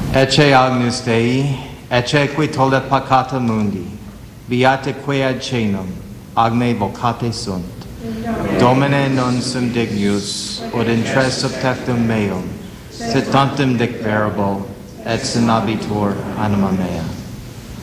Ecce agnus Dei, ecce qui tollet peccata mundi, beate quae ad caenum, agne vocate sunt. Domine non sum dignus, ut intres subtectum meum, sit tantum dicverabo, et sinabitur anima mea.